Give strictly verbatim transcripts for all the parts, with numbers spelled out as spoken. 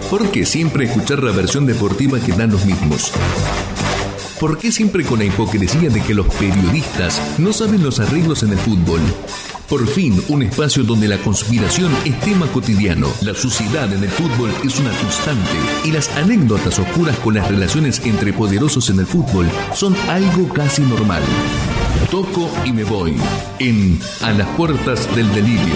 ¿Por qué siempre escuchar la versión deportiva que dan los mismos? ¿Por qué siempre con la hipocresía de que los periodistas no saben los arreglos en el fútbol? Por fin, un espacio donde la conspiración es tema cotidiano, la suciedad en el fútbol es una constante y las anécdotas oscuras con las relaciones entre poderosos en el fútbol son algo casi normal. Toco y me voy en A las puertas del delirio.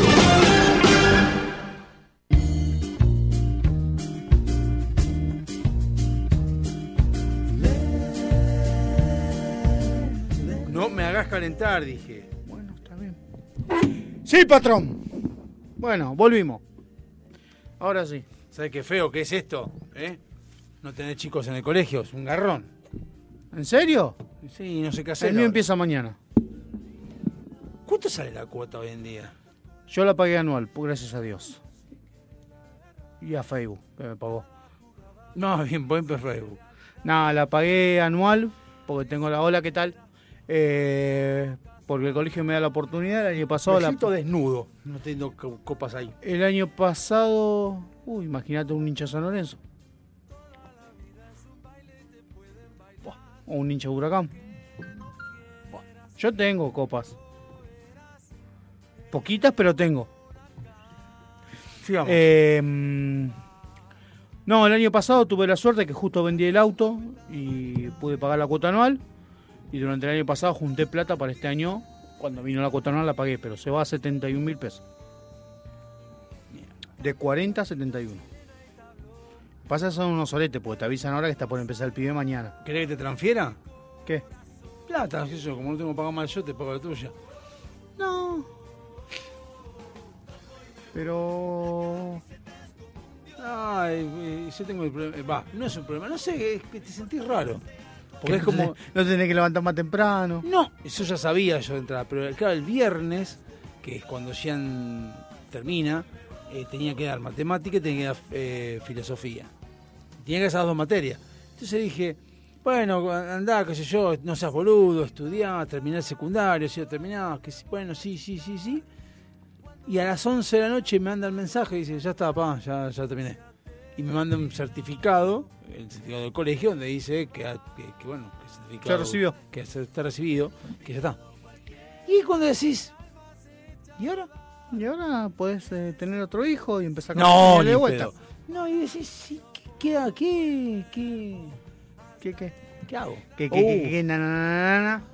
No me hagas calentar, dije. Bueno, está bien. Sí, patrón. Bueno, volvimos. Ahora sí. ¿Sabes qué feo que es esto? ¿Eh? No tener chicos en el colegio, es un garrón. ¿En serio? Sí, no sé qué hacer. El mío ahora. empieza mañana. ¿Cuánto sale la cuota hoy en día? Yo la pagué anual, pues, gracias a Dios. Y a Facebook, que me pagó. No, bien, buen Facebook. Nada, la pagué anual, porque tengo la ola, ¿qué tal? Eh, porque el colegio me da la oportunidad. El año pasado... Me la... siento desnudo, no tengo copas ahí. El año pasado... Uy, imagínate un hincha de San Lorenzo. O un hincha de Huracán. Yo tengo copas. Poquitas, pero tengo. Sigamos. Eh, no, el año pasado tuve la suerte que justo vendí el auto y pude pagar la cuota anual. Y durante el año pasado junté plata para este año. Cuando vino la cuota anual la pagué, pero se va a setenta y un mil pesos. De cuarenta a setenta y uno. Pasa que son unos soletes, porque te avisan ahora que está por empezar el pibe mañana. ¿Querés que te transfiera? ¿Qué? Plata, qué sé yo, como no tengo que pagar mal yo, te pago la tuya. No. Pero... Ay, yo tengo el problema. Va, no es un problema, no sé, es que te sentís raro. Porque Que es como. no tenés que levantar más temprano. No, eso ya sabía yo de entrada, pero claro, el viernes, que es cuando Jean termina, eh, tenía que dar matemática y tenía que dar eh, filosofía. Tenía que dar esas dos materias. Entonces dije, bueno, andá, qué sé yo, no seas boludo, estudiá, terminá el secundario, si lo terminás, que sí, bueno, sí, sí, sí, sí. Y a las once de la noche me manda el mensaje y dice, ya está, papá, ya, ya terminé. Y me manda un certificado, el certificado del colegio, donde dice que, que, que bueno, que el certificado, Ya recibió. que se está recibido, que ya está. Y cuando decís, ¿y ahora? Y ahora podés eh, tener otro hijo y empezar No, con ni de vuelta. pedo. No, y decís, sí, ¿qué, qué, qué, qué, ¿Qué, qué? qué hago? ¿Qué, qué, qué, Uh, qué, na, na, na, na?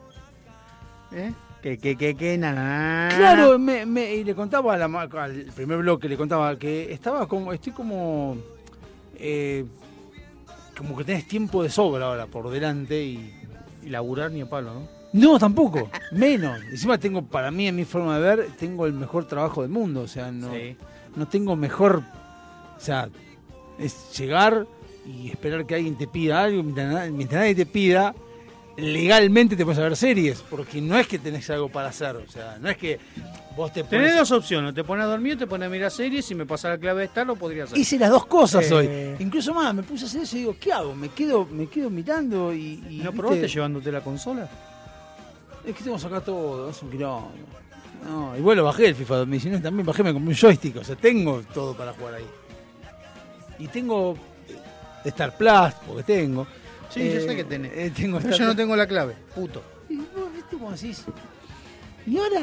¿Eh? ¿Qué, qué, qué, qué, na, na, na? Claro, me, me, y le contaba a la, ma- al primer bloque, le contaba que estaba como, estoy como, eh, como que tenés tiempo de sobra ahora por delante y... Y laburar ni a palo, ¿no? No, tampoco, menos. Encima tengo, para mí, en mi forma de ver, tengo el mejor trabajo del mundo, o sea, no, Sí. no tengo mejor, o sea, es llegar y esperar que alguien te pida algo, mientras, na- mientras nadie te pida, legalmente te puedes ver series, porque no es que tenés algo para hacer, o sea, no es que vos te pones... Tenés dos opciones, te pones a dormir o te pones a mirar series. Si me pasa la clave de estar, lo podría hacer. Hice las dos cosas Eh. hoy. Incluso más, me puse a hacer eso y digo, ¿qué hago? Me quedo, me quedo mirando y... y ¿No ¿viste? probaste llevándote la consola? Es que tengo que sacar todo, es un quilombo. No, igual lo bajé el FIFA dos mil diecinueve, también bajé, me compré un joystick, o sea, tengo todo para jugar ahí. Y tengo eh, Star Plus, porque tengo. Sí, yo sé que tenés. eh, tengo Pero Star yo no Plus. tengo la clave, puto. Y vos, ¿viste cómo decís? ¿Y ahora?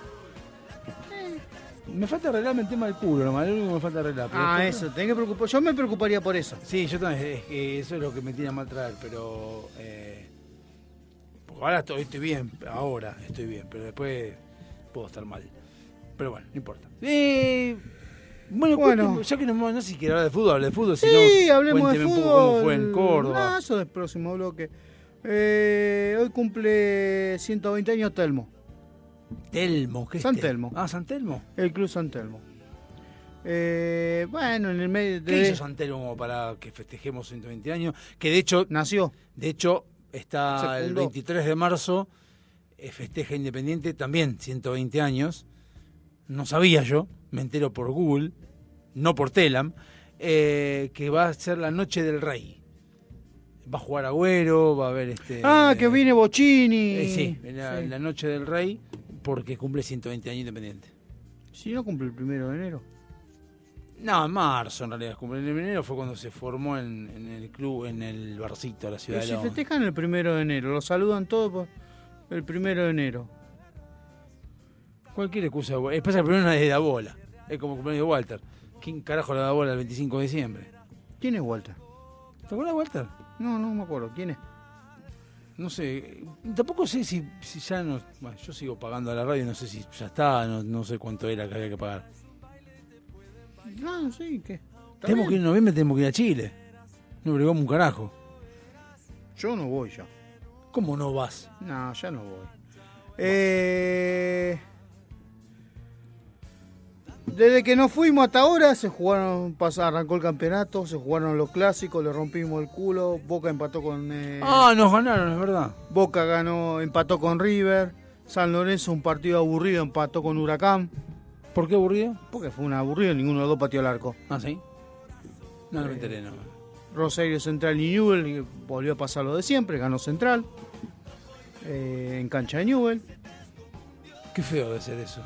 Eh, me falta arreglarme el tema del culo, nomás, lo único que me falta arreglar. pero Ah, después- eso, tenés que preocupar. Yo me preocuparía por eso. Sí, yo también, es que eso es lo que me tiene a mal traer, pero... Eh, porque ahora estoy, estoy bien, ahora estoy bien, pero después puedo estar mal. Pero bueno, no importa. Eh, bueno, Bueno. cuénteme, ya que no, no sé si quiere hablar de fútbol, hable de fútbol, Sí, si no, hablemos de cuénteme fútbol. un poco cómo fue en Córdoba. No, eso del próximo bloque. Eh, hoy cumple ciento veinte años Telmo, Telmo, ¿qué es San Tel- Telmo. Ah, San Telmo. el Club San Telmo. Eh, bueno, en el medio ¿Qué de... hizo San Telmo como para que festejemos ciento veinte años? Que de hecho, Nació. de hecho está Se el fundó. veintitrés de marzo, eh, festeja Independiente, también ciento veinte años. No sabía yo, me entero por Google, no por Telam, eh, que va a ser la Noche del Rey. Va a jugar Agüero, va a haber este... Ah, que viene Bocini. eh, sí, la, Sí. la Noche del Rey, porque cumple ciento veinte años Independiente. Si no cumple el primero de enero. No, en marzo en realidad. El de enero fue cuando se formó en, en el club, en el barcito de la ciudad Pero de si Loma. festejan el primero de enero, lo saludan todos por el primero de enero. Cualquier excusa. Es pasa que el primero nadie da bola. Es como el cumpleaños de Walter. ¿Quién carajo le da bola el veinticinco de diciembre? ¿Quién es Walter? ¿Te acuerdas de Walter? No, no me acuerdo. ¿Quién es? No sé, tampoco sé si, si ya no... Bueno, yo sigo pagando a la radio, no sé si ya está, no, no sé cuánto era que había que pagar. No, sí, ¿qué? Tenemos que ir en noviembre, tenemos que ir a Chile. No bregamos un carajo. Yo no voy ya. ¿Cómo no vas? No, ya no voy. Eh... Desde que nos fuimos hasta ahora se jugaron, pasó, arrancó el campeonato, se jugaron los clásicos, le rompimos el culo, Boca empató con... Eh, ah, nos ganaron, es verdad. Boca ganó, empató con River, San Lorenzo un partido aburrido, empató con Huracán. ¿Por qué aburrido? Porque fue un aburrido, ninguno de los dos pateó el arco. Ah, ¿sí? No, no me Eh, enteré, no. Rosario Central y Newell, volvió a pasar lo de siempre, ganó Central, eh, en cancha de Newell. Qué feo debe ser eso.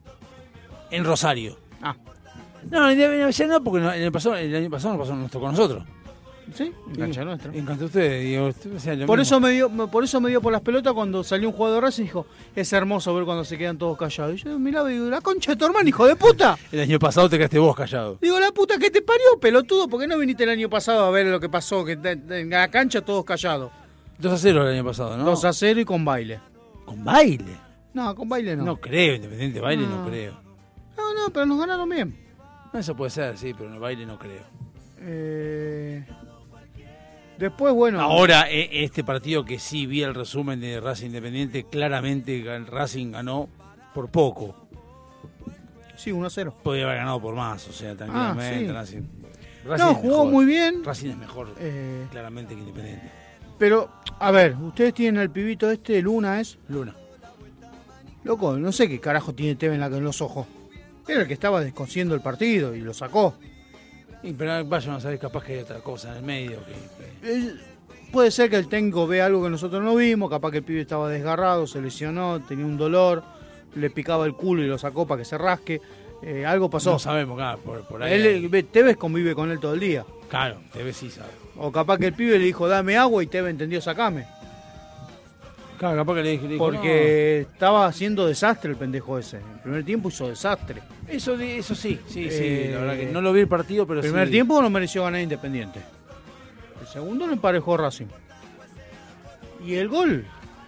En Rosario. Ah, No, ya no, porque no, en el, pasado, el año pasado nos pasó nos tocó a nosotros. sí, en cancha nuestra. Encantó a ustedes, digo, o sea, lo Por mismo. eso me dio, por eso me dio por las pelotas cuando salió un jugador de Racing y dijo, es hermoso ver cuando se quedan todos callados. Y yo miraba y digo, la concha de tu hermano, hijo de puta. El año pasado te quedaste vos callado. Digo, la puta que te parió, pelotudo, ¿por qué no viniste el año pasado a ver lo que pasó? Que te- te- en la cancha todos callados. dos a cero el año pasado, ¿no? dos a cero y con baile. ¿Con baile? No, con baile no. No, creo, Independiente baile no, No. creo. no, no, pero nos ganaron bien. Eso puede ser, sí, pero en el baile no creo. Eh... Después, bueno... Ahora, eh, este partido que sí vi el resumen de Racing Independiente, claramente gan- Racing ganó por poco. Sí, uno a cero. Podría haber ganado por más, o sea, tranquilamente. sí. Racing, Racing No, es jugó mejor. muy bien. Racing es mejor, Eh, claramente, que Independiente. pero, a ver, ustedes tienen al pibito este, Luna, ¿es? Luna. Loco, no sé qué carajo tiene Tevez en, la, en los ojos. Era el que estaba descosiendo el partido y lo sacó. Y, pero vayan a saber, capaz que hay otra cosa en el medio. Que, que- Eh, puede ser que el técnico vea algo que nosotros no vimos, capaz que el pibe estaba desgarrado, se lesionó, tenía un dolor, le picaba el culo y lo sacó para que se rasque. Eh, algo pasó. No sabemos, claro, por, por ahí. Él, hay- eh, Tevez convive con él todo el día. Claro, Tevez sí sabe. O capaz que el pibe le dijo, dame agua y Tevez entendió, sacame. Claro, capaz que le dije. le dijo, Porque estaba haciendo desastre el pendejo ese. En el primer tiempo hizo desastre. no. Eso, di- eso sí, sí, sí. Eh, La verdad que no lo vi el partido, pero El primer sí. tiempo no mereció ganar Independiente. El segundo lo emparejó Racing. Y el gol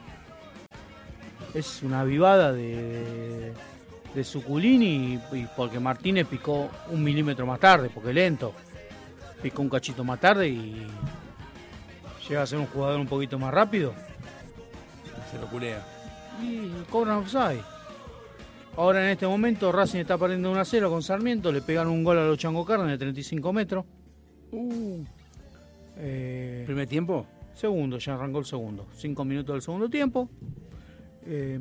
es una avivada de, de Suculini y, y porque Martínez picó un milímetro más tarde, porque lento. Picó un cachito más tarde y llega a ser un jugador un poquito más rápido. Se lo culea. Y cobran offside. Ahora en este momento Racing está perdiendo uno a cero con Sarmiento. Le pegaron un gol a los Chango Carne de treinta y cinco metros. Uh. Eh, ¿Primer tiempo? segundo, ya arrancó el segundo. Cinco minutos del segundo tiempo. Eh,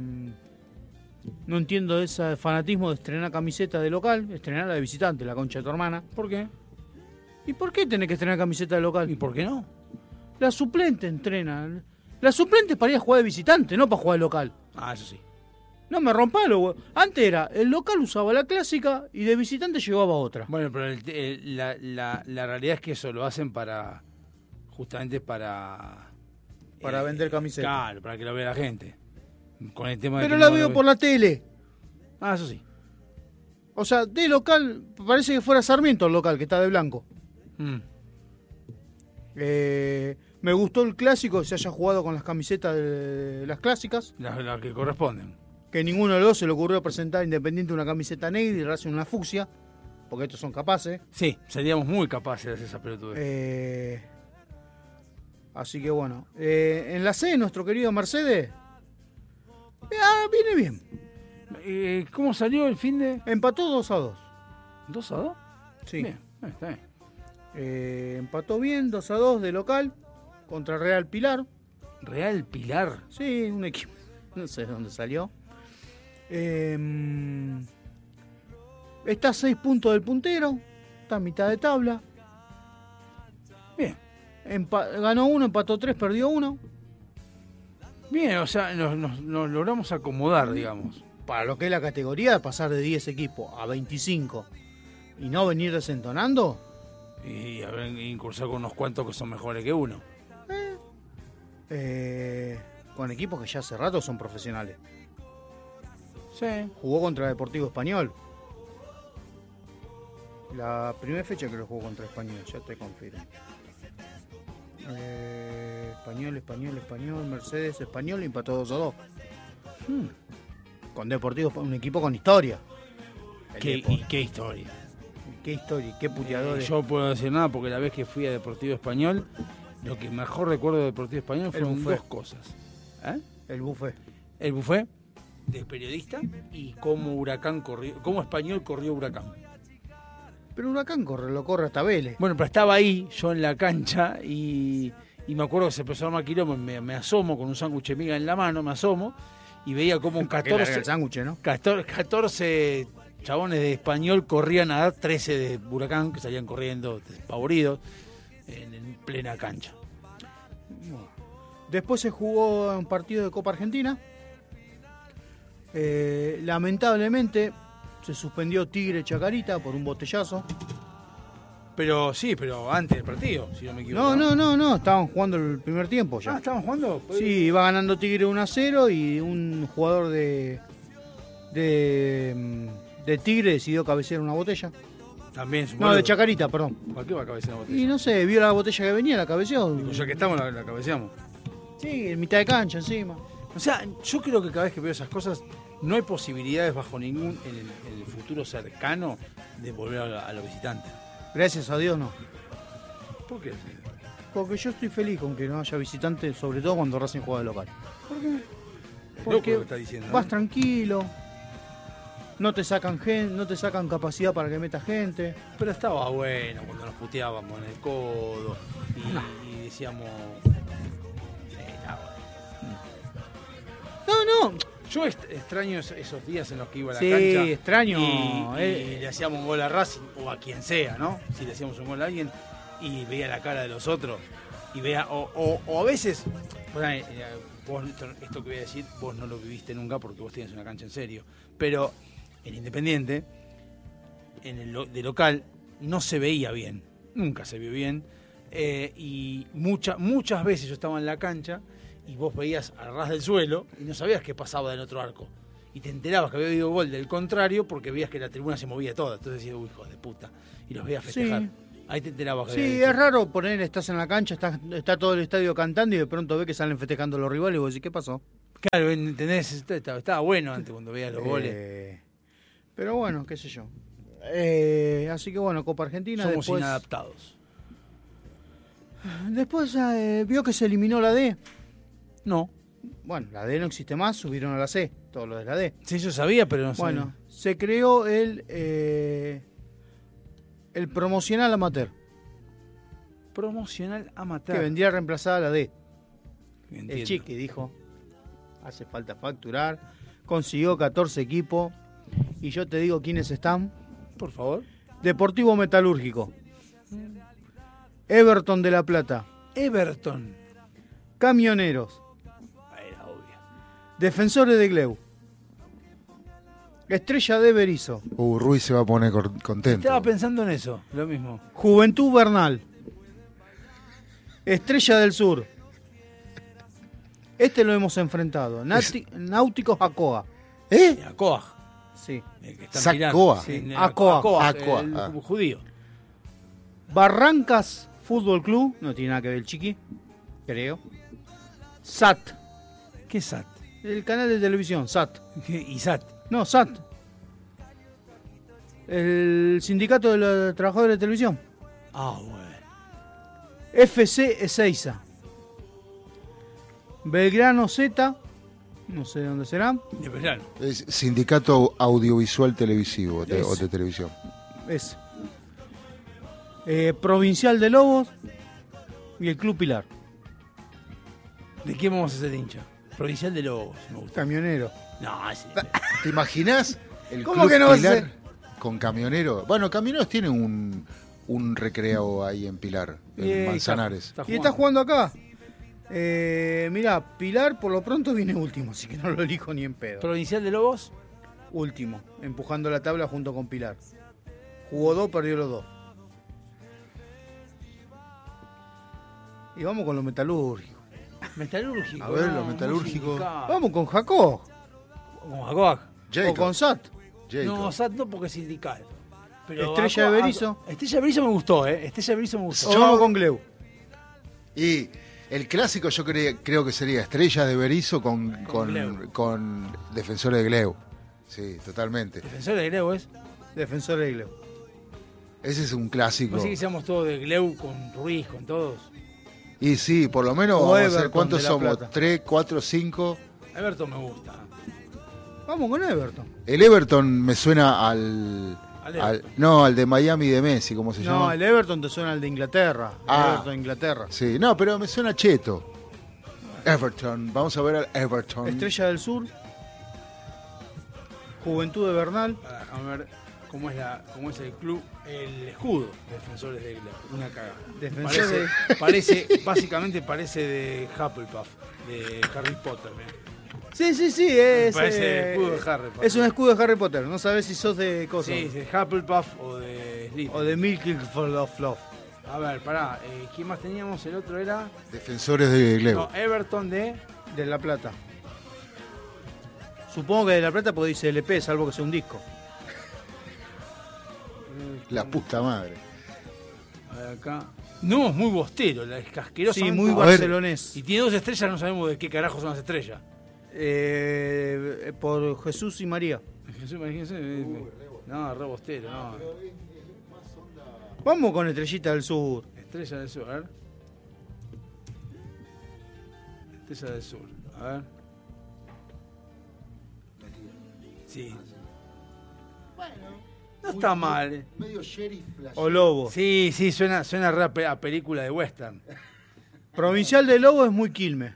no entiendo ese fanatismo de estrenar camiseta de local. Estrenar la de visitante, la concha de tu hermana. ¿Por qué? ¿Y por qué tenés que estrenar camiseta de local? ¿Y por qué no? La suplente entrena. La suplente es para ir a jugar de visitante, no para jugar de local. Ah, eso sí. No me rompalo, güey. Antes era, el local usaba la clásica y de visitante llevaba otra. Bueno, pero el- el- la, la, la realidad es que eso lo hacen para. Justamente para. Para vender camisetas. Claro, para que lo vea la gente. Con el tema de Pero que la no veo lo por ve- la tele. Ah, eso sí. O sea, de local, parece que fuera Sarmiento el local, que está de blanco. Mm. Eh, me gustó el clásico, que se haya jugado con las camisetas de las clásicas. Las las que corresponden. Que ninguno de los dos se le ocurrió presentar a Independiente una camiseta negra y Racing una fucsia. Porque estos son capaces. Sí, seríamos muy capaces de hacer esa pelotudez. Eh, así que bueno. Eh, en la C, nuestro querido Mercedes. eh, ah, viene bien. Eh, ¿Cómo salió el fin de? Empató dos a dos. ¿dos a dos? Sí. Bien, ah, está bien. Eh, empató bien, dos a dos de local. Contra Real Pilar. Real Pilar. Sí, un equipo. No sé de dónde salió. Eh, está a seis puntos del puntero. Está a mitad de tabla. Bien. Empa- ganó uno, empató tres, perdió uno. Bien, o sea, nos, nos- nos logramos acomodar, digamos. Para lo que es la categoría, pasar de diez equipos a veinticinco y no venir desentonando. Y haber incursado con unos cuantos que son mejores que uno. Eh, eh, con equipos que ya hace rato son profesionales. Sí. Jugó contra Deportivo Español. La primera fecha que lo jugó contra Español, ya te confirmo. Eh, español, Español, Español, Mercedes, Español, empató dos a dos. Hmm. Con Deportivo, un equipo con historia. ¿Qué, y qué historia? Qué historia, qué puteadores. Eh, yo no puedo decir nada porque la vez que fui a Deportivo Español, lo que mejor recuerdo de Deportivo Español fueron dos cosas. ¿Eh? El buffet. El buffet de periodista y cómo Huracán corrió, cómo Español corrió Huracán. Pero Huracán corre, lo corre hasta Vélez. Bueno, pero estaba ahí, yo en la cancha, y, y me acuerdo que se empezó a armar quilombo, me, me asomo con un sándwich de miga en la mano, me asomo, y veía como catorce, el sándwich, ¿no? catorce, catorce chabones de Español corrían a dar trece de Huracán, que salían corriendo despavoridos, en, en plena cancha. Después se jugó un partido de Copa Argentina. Eh, lamentablemente se suspendió Tigre Chacarita por un botellazo. Pero sí, pero antes del partido, si no me equivoco. No, no, no, no, estaban jugando el primer tiempo ya. Ah, ¿estaban jugando? Sí, iba ganando Tigre uno a cero y un jugador de, de, de Tigre decidió cabecear una botella. También, No, de Chacarita, perdón. ¿Para qué va a cabecear una botella? Y no sé, vio la botella que venía, la cabeceó. Digo, ya que estamos, la, la cabeceamos. Sí, en mitad de cancha encima. O sea, yo creo que cada vez que veo esas cosas, no hay posibilidades bajo ningún, en el, en el futuro cercano, de volver a, a los visitantes. Gracias a Dios no. ¿Por qué? Porque yo estoy feliz con que no haya visitantes, sobre todo cuando Racing juega de local. ¿Por qué? Porque Loco lo que está diciendo, vas ¿no? tranquilo, no te sacan gen, no te sacan capacidad para que metas gente. Pero estaba bueno cuando nos puteábamos en el codo y, No. y decíamos... Sí, estaba bueno. No, no. Yo est- extraño es- esos días en los que iba a la Sí, cancha. extraño, Y, y eh. le hacíamos un gol a Racing o a quien sea, ¿no? Si le hacíamos un gol a alguien y veía la cara de los otros y veía, o, o, o a veces, bueno, eh, vos, esto, esto que voy a decir, vos no lo viviste nunca porque vos tienes una cancha en serio, pero en Independiente, en el lo- de local, no se veía bien, nunca se vio bien, eh, y mucha, muchas veces yo estaba en la cancha y vos veías a ras del suelo y no sabías qué pasaba del otro arco. Y te enterabas que había habido gol del contrario porque veías que la tribuna se movía toda. Entonces decías, uy, hijo de puta. Y los veías festejar. Sí. Ahí te enterabas que Sí, había es raro poner, estás en la cancha, estás, está todo el estadio cantando y de pronto ves que salen festejando los rivales y vos decís, ¿qué pasó? Claro, ¿entendés? Estaba, estaba bueno antes cuando veías los goles. Eh, pero bueno, qué sé yo. Eh, así que bueno, Copa Argentina. Somos después, inadaptados. Después eh, vio que se eliminó la D. No. Bueno, la D no existe más, subieron a la C, todo lo de la D. Sí, yo sabía, pero no sé. Bueno, se creó el eh, el promocional amateur, Promocional amateur. que vendría a reemplazar a la D. Entiendo. El Chiqui dijo, hace falta facturar, consiguió catorce equipos, y yo te digo quiénes están. Por favor. Deportivo Metalúrgico, Everton de La Plata, Everton. Camioneros, Ah, era obvio. Defensores de Gleu, Estrella de Berizo, Uh, Ruiz se va a poner cor- contento. Estaba pensando en eso, lo mismo. Juventud Bernal, Estrella del Sur. Este lo hemos enfrentado. Nati- Náuticos Acoa. ¿Eh? Acoa. Sí. El que está Sacoa. Sí, el- Acoa. Acoa, Acoa, el ah. judío. Barrancas Fútbol Club. No tiene nada que ver el Chiqui. Creo. S A T. ¿Qué es S A T? El canal de televisión. S A T. ¿Qué- ¿Y S A T? No, S A T. El Sindicato de los Trabajadores de Televisión. Ah, bueno. F C Ezeiza. Belgrano Z. No sé de dónde será. De verano. Es Sindicato Audiovisual Televisivo de, Es. o de Televisión. Es. Eh, Provincial de Lobos. Y el Club Pilar. ¿De quién vamos a ser hincha? Provincial de Lobos, me gusta. Camionero. No, ese. ¿Te imaginas el ¿Cómo Club que no va a Pilar ser? con Camioneros? Bueno, Camioneros tiene un, un recreo ahí en Pilar, en Y, eh, Manzanares. está- está Y está jugando acá. Eh, mirá, Pilar por lo pronto viene último, así que no lo elijo ni en pedo. Provincial de Lobos. Último, empujando la tabla junto con Pilar. Jugó dos, perdió los dos. Y vamos con lo metalúrgico. Metalúrgico. A ver, no, lo muy metalúrgico. sindical. Vamos con Jacob. Con Jacob. Jacob. O con Sat. Jacob. No, Sat no porque es sindical. Pero Estrella Jacob- de Berizo. Estrella de Berizo me gustó, ¿eh? Estrella de Berizo me gustó. O vamos con Gleu. Y el clásico yo cre- creo que sería Estrellas de Berizo con, con, Gleu. con Defensores de Gleu. Sí, totalmente. Defensor de Gleu es. Defensor de Gleu. Ese es un clásico. Así que seamos todos de Gleu con Ruiz, con todos. Y sí, por lo menos O vamos a ver Everton cuántos de La somos. Plata. Tres, cuatro, cinco. Everton me gusta. Vamos con Everton. El Everton me suena al, Al al- Everton. no, al de Miami de Messi, ¿cómo se No, llama? el Everton te suena al de Inglaterra. El Ah. Everton de Inglaterra. Sí, no, pero me suena cheto. Everton, vamos a ver al Everton. Estrella del Sur. Juventud de Bernal. Pará, déjame ver cómo es, la, cómo es el club, el escudo de Defensores de Gleu. Una cagada. Defensor Parece, parece, básicamente parece de Hufflepuff, de Harry Potter. mirá. Sí, sí, sí. Es, Parece eh, el escudo de Harry Potter. Es un escudo de Harry Potter. No sabes si sos de cosas. Sí, de Hufflepuff o de Slytherin. O de Milking for of Love. A ver, pará, eh, ¿quién más teníamos? El otro era... Defensores de Gleu. No, Everton de... De La Plata. Supongo que de La Plata porque dice L P, salvo que sea un disco. La puta madre. A ver acá. No, es muy bostero, la es casquerosa. Sí, muy A ver. barcelonés. Y tiene dos estrellas, no sabemos de qué carajo son las estrellas. Eh, por Jesús y María. Jesús, imagínense. eh, No, re bostero, no. Vamos con Estrellita del Sur. Estrella del Sur, a ver. Estrella del Sur, a ver. Sí. No está mal. eh. Medio sheriff O Lobo. Sí, sí, suena, suena re a pe- a película de western. Provincial de Lobo es muy Quilmes.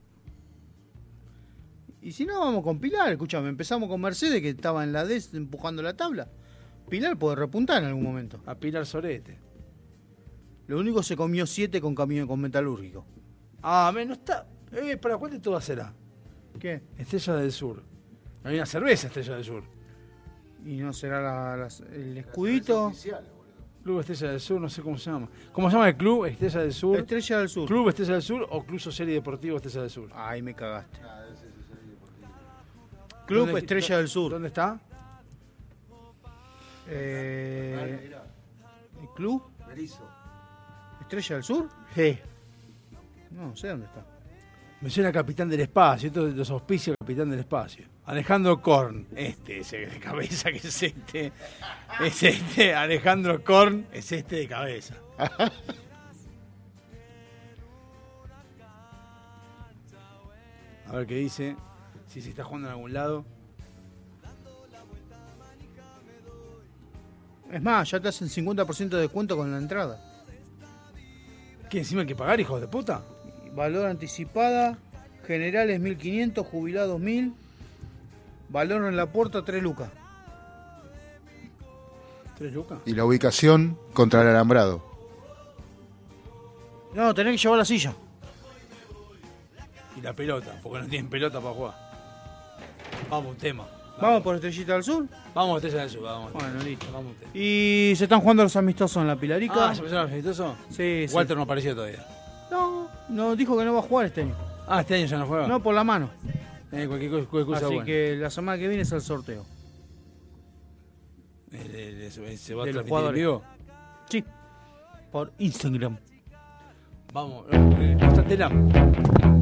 Y si no, vamos con Pilar. Escuchame, empezamos con Mercedes, que estaba en la D empujando la tabla. Pilar puede repuntar en algún momento. A Pilar Sorete. Lo único se comió siete con camión con metalúrgico. Ah, me no está. Eh, ¿Para cuál de todas será? ¿Qué? Estrella del Sur. Hay una cerveza Estrella del Sur. Y no será la- la- el escudito. Club Estrella del Sur, no sé cómo se llama. ¿Cómo se llama el club? Estrella del Sur. Estrella del Sur. Club Estrella del Sur o Club Social y Deportivo Estrella del Sur. Ay, me cagaste. Club ¿Dónde- Estrella del Sur. ¿Dónde está? Eh, ¿El club? ¿Estrella del Sur? Sí. No sé dónde está. Me suena Capitán del Espacio, esto de los auspicios Capitán del Espacio. Alejandro Korn, este, ese de cabeza que es este. Es este, Alejandro Korn es este de cabeza. A ver qué dice, si se está jugando en algún lado. Es más, ya te hacen cincuenta por ciento de descuento con la entrada. ¿Qué encima hay que pagar, hijos de puta? Valor anticipada, generales mil quinientos, jubilados mil. Valor en la puerta tres lucas. ¿Tres lucas? Y la ubicación contra el alambrado. No, tenés que llevar la silla. Y la pelota, porque no tienen pelota para jugar. Vamos, un tema. Vamos por Estrellita del Sur. Vamos a Estrella del Sur, vamos. Bueno, listo. Vamos a Estrella. Y se están jugando los amistosos en la Pilarica. Ah, ¿se empezaron los amistosos? Sí, sí. Walter no apareció todavía. No, no, dijo que no va a jugar este año. Ah, este año ya no juega. No, por la mano. Eh, cualquier cosa, cualquier cosa Así buena. que la semana que viene es el sorteo. Eh, eh, eh, se- se va a De los transmitir en jugadores. vivo. Sí. Por Instagram. Vamos, eh, no está Telam.